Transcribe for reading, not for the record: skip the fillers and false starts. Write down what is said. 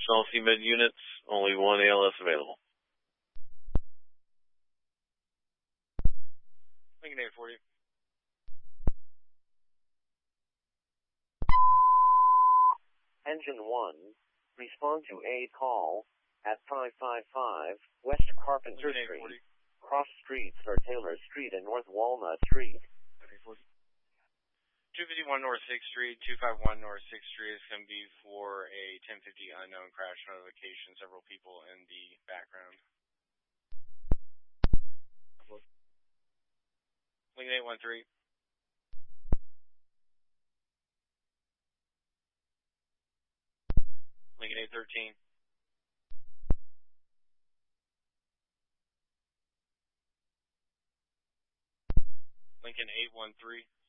Attention all CMed units, only one ALS available. Lincoln 840. Engine 1, respond to a call at 555 West Carpenter Street. Cross streets are Taylor Street and North Walnut Street. 251 North 6th Street, 251 North 6th Street is going to be for a 1050 unknown crash notification. Several people in the background. Lincoln 813. Lincoln 813. Lincoln 813.